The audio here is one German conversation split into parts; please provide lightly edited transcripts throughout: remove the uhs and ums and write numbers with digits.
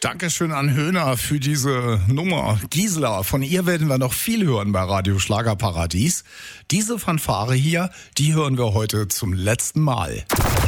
Dankeschön an Höhner für diese Nummer. Gisela, von ihr werden wir noch viel hören bei Radio Schlagerparadies. Diese Fanfare hier, die hören wir heute zum letzten Mal.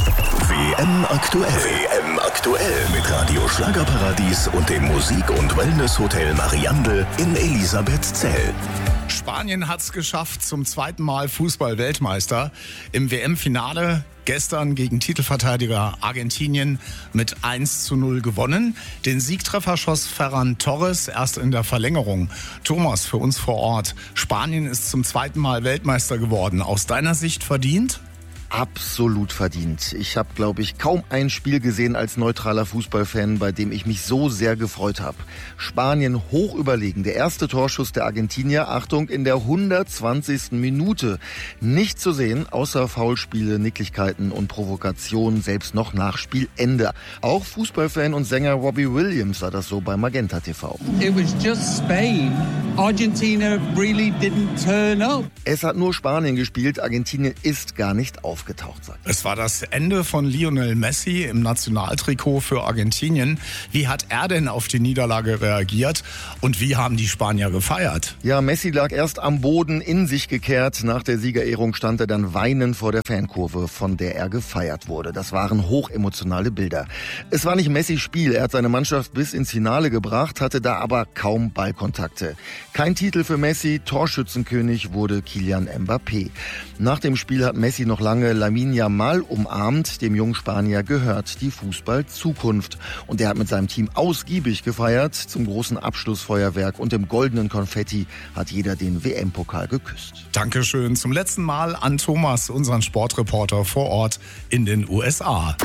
WM aktuell. WM aktuell mit Radio Schlagerparadies und dem Musik- und Wellness-Hotel Mariandel in Elisabethzell. Spanien hat's geschafft, zum zweiten Mal Fußball-Weltmeister. Im WM-Finale gestern gegen Titelverteidiger Argentinien mit 1:0 gewonnen. Den Siegtreffer schoss Ferran Torres erst in der Verlängerung. Thomas, für uns vor Ort, Spanien ist zum zweiten Mal Weltmeister geworden. Aus deiner Sicht verdient? Absolut verdient. Ich habe, glaube ich, kaum ein Spiel gesehen als neutraler Fußballfan, bei dem ich mich so sehr gefreut habe. Spanien hoch überlegen. Der erste Torschuss der Argentinier, Achtung, in der 120. Minute. Nicht zu sehen, außer Foulspiele, Nicklichkeiten und Provokationen, selbst noch nach Spielende. Auch Fußballfan und Sänger Robbie Williams sah das so bei Magenta TV. It was just Spain. Argentina really didn't turn up. Es hat nur Spanien gespielt, Argentinien ist gar nicht aufgetaucht. Es war das Ende von Lionel Messi im Nationaltrikot für Argentinien. Wie hat er denn auf die Niederlage reagiert und wie haben die Spanier gefeiert? Ja, Messi lag erst am Boden, in sich gekehrt. Nach der Siegerehrung stand er dann weinend vor der Fankurve, von der er gefeiert wurde. Das waren hochemotionale Bilder. Es war nicht Messis Spiel. Er hat seine Mannschaft bis ins Finale gebracht, hatte da aber kaum Ballkontakte. Kein Titel für Messi, Torschützenkönig wurde Kylian Mbappé. Nach dem Spiel hat Messi noch lange Lamine Yamal umarmt. Dem jungen Spanier gehört die Fußball-Zukunft. Und er hat mit seinem Team ausgiebig gefeiert. Zum großen Abschlussfeuerwerk und dem goldenen Konfetti hat jeder den WM-Pokal geküsst. Dankeschön zum letzten Mal an Thomas, unseren Sportreporter vor Ort in den USA.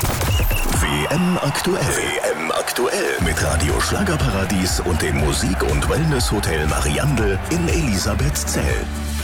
WM aktuell. WM aktuell mit Radio Schlagerparadies und dem Musik- und Wellness-Hotel Mariandel in Elisabethzell.